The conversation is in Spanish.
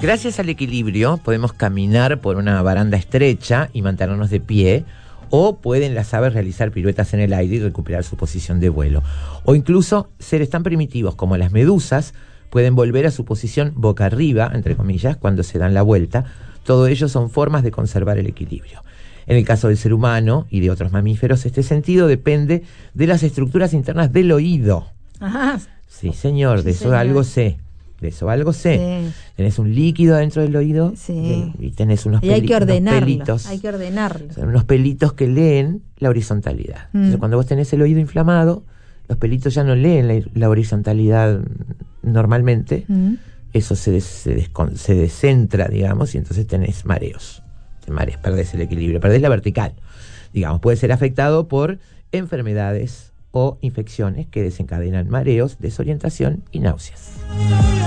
Gracias al equilibrio podemos caminar por una baranda estrecha y mantenernos de pie, o pueden las aves realizar piruetas en el aire y recuperar su posición de vuelo. O incluso seres tan primitivos como las medusas pueden volver a su posición boca arriba, entre comillas, cuando se dan la vuelta. Todo ello son formas de conservar el equilibrio. En el caso del ser humano y de otros mamíferos, este sentido depende de las estructuras internas del oído. Ajá. Sí, señor, Sí, de eso señor. algo sé. De eso algo sé. Sí. Tenés un líquido dentro del oído, Sí. y tenés unos, Y hay que unos ordenarlo. pelitos. Hay que ordenarlo. Son unos pelitos que leen la horizontalidad. Entonces, cuando vos tenés el oído inflamado, los pelitos ya no leen la horizontalidad normalmente. Eso se descentra, digamos, y entonces tenés mareos. Perdés el equilibrio, perdés la vertical. Digamos, puede ser afectado por enfermedades o infecciones que desencadenan mareos, desorientación y náuseas.